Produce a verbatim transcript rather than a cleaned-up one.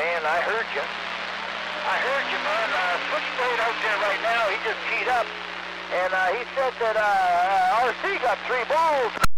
man. I heard you. I heard you, man. Uh, Switchblade out there right now, he just teed up. And uh, he said that uh, R C got three balls.